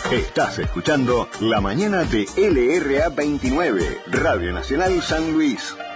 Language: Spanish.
Estás escuchando La Mañana de LRA 29, Radio Nacional San Luis.